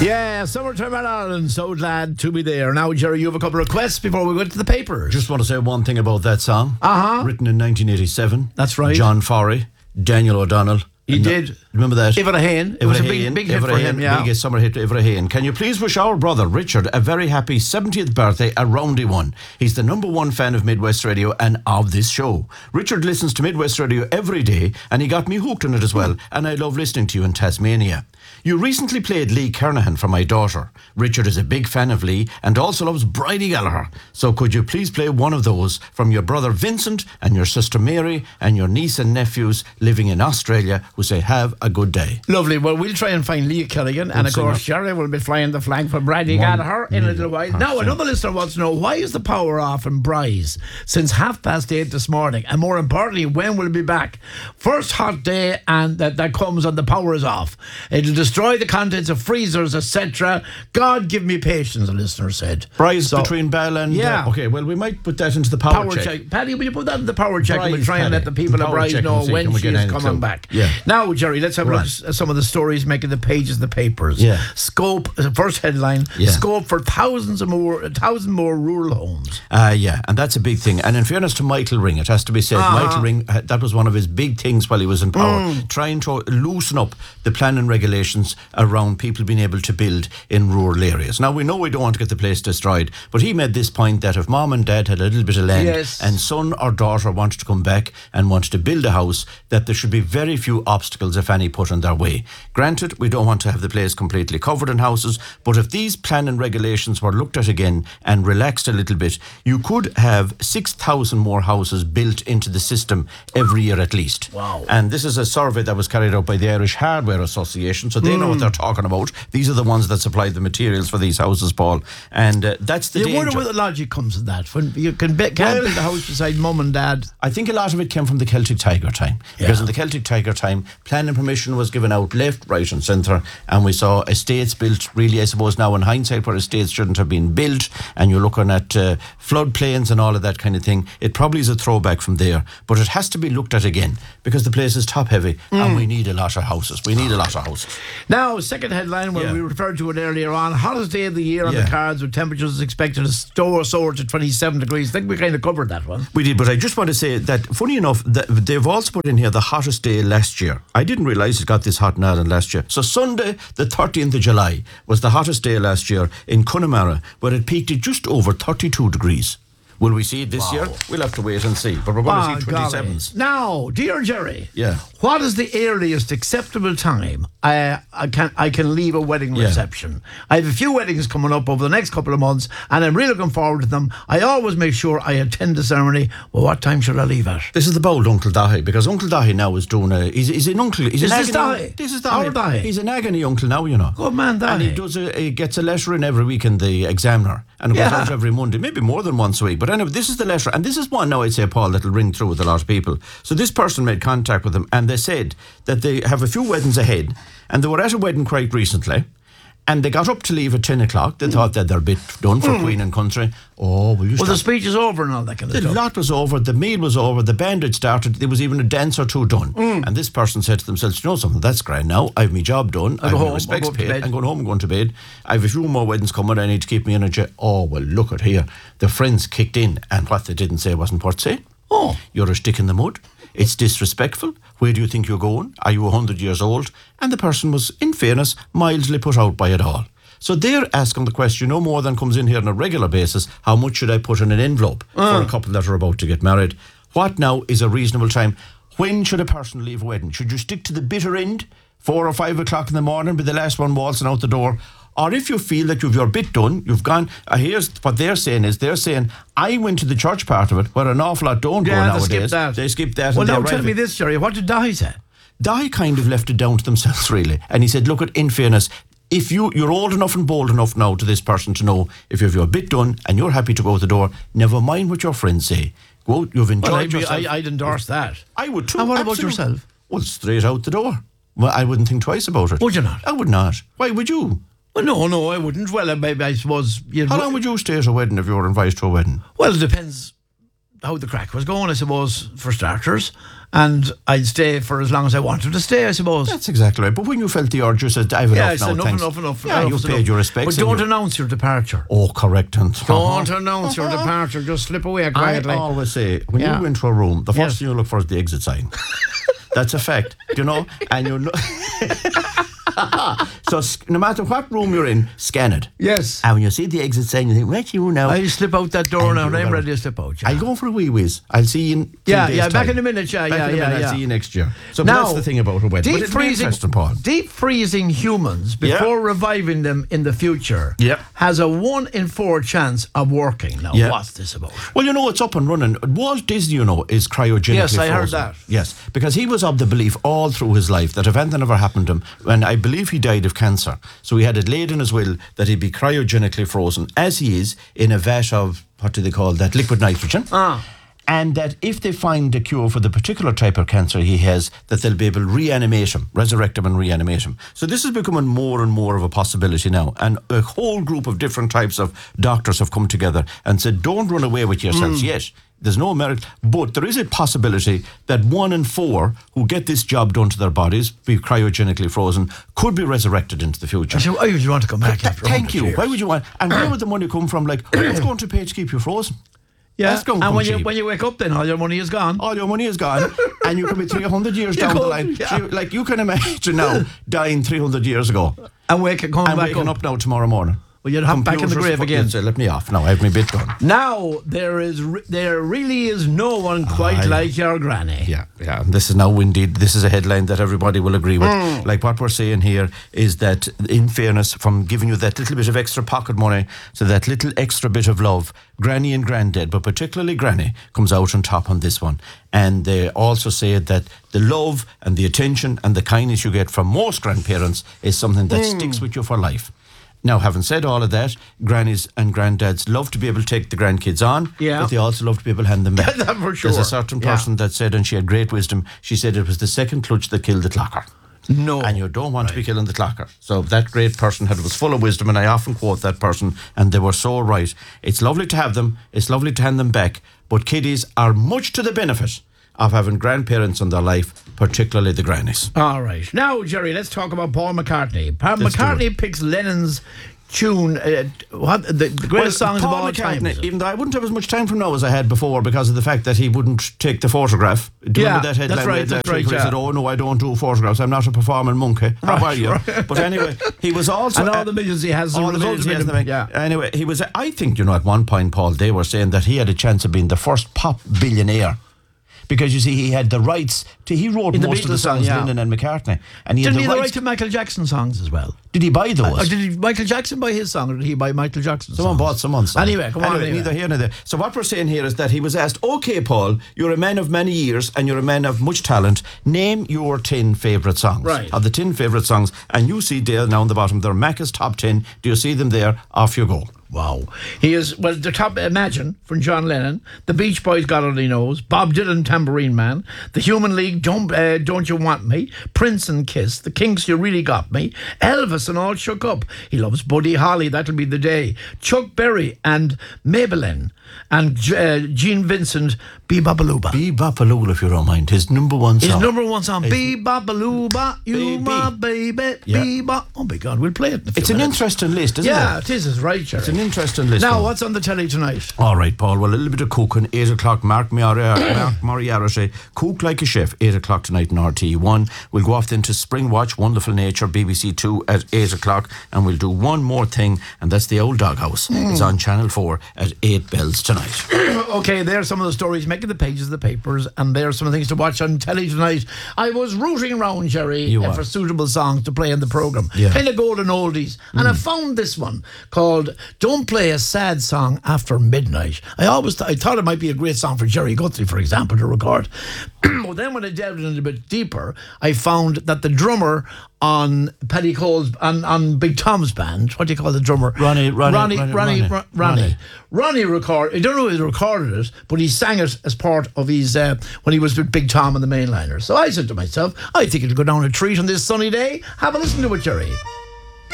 Yeah, summertime in Ireland. So glad to be there. Now, Jerry, you have a couple of requests before we go to the papers. Just want to say one thing about that song. Written in 1987. That's right. John Forry, Daniel O'Donnell. He did. Remember that? Ivor Hain. It was a big hit for him, yeah. Biggest summer hit, Ivor Hain. Can you please wish our brother Richard a very happy 70th birthday, a roundy one? He's the number one fan of Midwest Radio and of this show. Richard listens to Midwest Radio every day, and he got me hooked on it as well, and I love listening to you in Tasmania. You recently played Lee Kernahan for my daughter. Richard is a big fan of Lee and also loves Bridie Gallagher. So could you please play one of those from your brother Vincent and your sister Mary and your niece and nephews living in Australia who say have a good day. Lovely. Well, we'll try and find Lee Killigan, and of course Jerry will be flying the flag for Bridie Gallagher in a little while. Now, another listener wants to know, why is the power off in Bryce since 8:30 this morning? And more importantly, when will it be back? First hot day and that comes and the power is off. It'll destroy the contents of freezers, etc. God give me patience, a listener said. Bryce between Bell and... Yeah. Okay, well, we might put that into the power check. Paddy, will you put that in the power check? And we'll try and let the people of Bryce know when she is coming back. Yeah. Now, Jerry, let's have a look at some of the stories making the pages of the papers. Yeah. Scope, first headline, scope for 1,000 more rural homes. Yeah, and that's a big thing. And in fairness to Michael Ring, it has to be said, Michael Ring, that was one of his big things while he was in power, trying to loosen up the planning regulations around people being able to build in rural areas. Now, we know we don't want to get the place destroyed, but he made this point that if mom and dad had a little bit of land and son or daughter wanted to come back and wanted to build a house, that there should be very few obstacles, if any, put in their way. Granted, we don't want to have the place completely covered in houses, but if these planning regulations were looked at again and relaxed a little bit, you could have 6,000 more houses built into the system every year at least. Wow. And this is a survey that was carried out by the Irish Hardware Association, so they know what they're talking about. These are the ones that supply the materials for these houses, Paul. And that's the danger. You wonder where the logic comes in that. When you can't build a house beside mum and dad. I think a lot of it came from the Celtic Tiger time. Because in the Celtic Tiger time, planning permission was given out left, right and centre, and we saw estates built, really, I suppose now in hindsight, where estates shouldn't have been built, and you're looking at floodplains and all of that kind of thing. It probably is a throwback from there, but it has to be looked at again, because the place is top heavy, and we need a lot of houses. We need a lot of houses. Now, second headline, we referred to it earlier on, hottest day of the year on the cards, with temperatures expected to soar to 27 degrees. I think we kind of covered that one. We did, but I just want to say that, funny enough, that they've also put in here the hottest day last year. I didn't realise it got this hot in Ireland last year. So Sunday, the 13th of July, was the hottest day last year in Connemara, where it peaked at just over 32 degrees. Will we see it this year? We'll have to wait and see. But we're going to see 27s. Now, dear Jerry, Yeah. what is the earliest acceptable time I can leave a wedding reception? I have a few weddings coming up over the next couple of months, and I'm really looking forward to them. I always make sure I attend the ceremony. Well, what time should I leave at? This is the bold Uncle Dahi, because Uncle Dahi now is doing he's an uncle. He's Is an this agony. Dahi? This is Our Dahi. Dahi? He's an agony uncle now, you know. Good man, Dahi. And he gets a letter in every week in the Examiner, and it goes out every Monday, maybe more than once a week. But anyway, this is the letter, and this is one now, I'd say, Paul, that'll ring through with a lot of people. So this person made contact with them, and they said that they have a few weddings ahead, and they were at a wedding quite recently, and they got up to leave at 10 o'clock. They thought that they're a bit done for Queen and Country. Oh, will you stop? The speech is over and all that kind of The stuff. lot was over, the meal was over, the band had started, there was even a dance or two done. And this person said to themselves, you know something, that's grand now, I have my job done, I have my respects paid, I'm going home and going to bed, I have a few more weddings coming, I need to keep my energy. Oh, well, look at here. The friends kicked in, and what they didn't say wasn't worth saying. Oh, you're a stick in the mud. It's disrespectful. Where do you think you're going? Are you 100 years old? And the person was, in fairness, mildly put out by it all. So they're asking the question, no more than comes in here on a regular basis, how much should I put in an envelope for a couple that are about to get married? What now is a reasonable time? When should a person leave a wedding? Should you stick to the bitter end, 4 or 5 o'clock in the morning, be the last one waltzing out the door? Or if you feel that you've your bit done, you've gone, here's what they're saying, I went to the church part of it, where an awful lot don't go nowadays. They skip that. Well, now tell me this, Jerry, what did Dahi say? Dahi kind of left it down to themselves, really. And he said, look, in fairness, if you're old enough and bold enough now to this person to know if you've your bit done and you're happy to go out the door, never mind what your friends say. Go out, you've enjoyed yourself. I'd endorse that. I would too. And what about yourself? Well, straight out the door. Well, I wouldn't think twice about it. Would you not? I would not. Why would you? Well, no, I wouldn't. Well, maybe I suppose... How long would you stay at a wedding if you were invited to a wedding? Well, it depends how the crack was going, I suppose, for starters. And I'd stay for as long as I wanted to stay, I suppose. That's exactly right. But when you felt the urge, you said, I've enough. Yeah, you paid your respects. But don't announce your departure. Oh, correct. Don't announce your departure. Just slip away quietly. I always say, when you go into a room, the first thing you look for is the exit sign. That's a fact, you know? And you know... So no matter what room you're in, scan it. Yes. And when you see the exit sign, you think, right, you now. I'll slip out that door now, and I'm ready to slip out. I'll go for a wee whiz. I'll see you in back in a minute, I'll see you next year. So now, that's the thing about a wedding. Deep freezing humans before reviving them in the future has a 1 in 4 chance of working. Now, what's this about? Well, you know, it's up and running. Walt Disney, you know, is cryogenically frozen. Yes, I heard that. Yes, because he was of the belief all through his life that if anything ever happened to him, and I believe he died of cancer, so he had it laid in his will that he'd be cryogenically frozen, as he is, in a vat of, what do they call that, liquid nitrogen. And that if they find a cure for the particular type of cancer he has, that they'll be able to resurrect him and reanimate him. So this is becoming more and more of a possibility now. And a whole group of different types of doctors have come together and said, don't run away with yourselves yet. There's no merit, but there is a possibility that 1 in 4 who get this job done to their bodies, be cryogenically frozen, could be resurrected into the future. So why would you want to come back after 100 years? Why would you want? And where would the money come from? Like, who's going to pay to keep you frozen? Yeah, and when you wake up, then all your money is gone. All your money is gone, and you could be 300 years down the line. Yeah. So like, you can imagine now dying 300 years ago and waking up now tomorrow morning. Well, you'd hop back in the grave again. Say, let me off now. I have my bit done. Now there really is no one quite like your granny. Yeah. This is now indeed. This is a headline that everybody will agree with. Like what we're saying here is that, in fairness, from giving you that little bit of extra pocket money to that little extra bit of love, Granny and Granddad, but particularly Granny, comes out on top on this one. And they also say that the love and the attention and the kindness you get from most grandparents is something that sticks with you for life. Now, having said all of that, grannies and granddads love to be able to take the grandkids on, but they also love to be able to hand them back. That for sure. There's a certain person that said, and she had great wisdom, she said it was the second clutch that killed the clocker. No. And you don't want to be killing the clocker. So that great person was full of wisdom, and I often quote that person, and they were so right. It's lovely to have them, it's lovely to hand them back, but kiddies are much to the benefit of having grandparents in their life, particularly the grannies. All right. Now, Jerry, let's talk about Paul McCartney. Paul McCartney picks Lennon's tune, the greatest songs of all time. Even though I wouldn't have as much time from now as I had before because of the fact that he wouldn't take the photograph. Do you remember that headline? That's right. He said, oh no, I don't do photographs. I'm not a performing monkey. How are you? Right. But anyway, he was also... And all the millions he has. All the millions he has. Anyway, he was... I think, at one point, Paul, they were saying that he had a chance of being the first pop billionaire. Because, you see, he had the rights to... He wrote most of the songs, Lennon and McCartney. And he Didn't he had have the right to Michael Jackson songs as well? Did he buy those? Did Michael Jackson buy his song, or did he buy Michael Jackson's Someone bought someone's song. Anyway, come on. Neither here nor there. So what we're saying here is that he was asked, OK, Paul, you're a man of many years and you're a man of much talent. Name your 10 favourite songs. Right. Of the 10 favourite songs. And you see there now on the bottom, they're Macca's top 10. Do you see them there? Off you go. Wow. He is, well, the top, Imagine, from John Lennon, the Beach Boys, God Only Knows, Bob Dylan, Tambourine Man, the Human League, Don't You Want Me, Prince and Kiss, the Kinks, You Really Got Me, Elvis and All Shook Up. He loves Buddy Holly, That'll Be the Day, Chuck Berry and Maybelline, and Gene Vincent, Be-Bop-A-Looba. Be-Bop-A-Looba, if you don't mind. His number one song. Be-Bop-A-Looba, you my baby, Be-Bop. Oh my God, we'll play it in a few minutes. An interesting list, isn't it? Yeah, it is right, Jerry. It's an interesting list. Now, what's on the telly tonight? All right, Paul. Well, a little bit of cooking. 8 o'clock, Mark Moriarty, Cook Like a Chef, 8 o'clock tonight in RT1. We'll go off then to Spring Watch, Wonderful Nature, BBC 2 at 8 o'clock. And we'll do one more thing, and that's The Old Doghouse. It's on Channel 4 at 8 bells tonight. Okay, there's some of the stories making the pages of the papers, and there's some of the things to watch on telly tonight. I was rooting around, Jerry, for suitable songs to play in the programme. Kind of golden oldies. And I found this one called Don't Play a Sad Song After Midnight. I thought it might be a great song for Jerry Guthrie, for example, to record. Well, then when I delved in a bit deeper, I found that the drummer on Paddy Cole's on Big Tom's band, what do you call the drummer? Ronnie recorded. I don't know who recorded it, but he sang it as part of his when he was with Big Tom and the Mainliners. So I said to myself, I think it'll go down a treat on this sunny day. Have a listen to it, Jerry.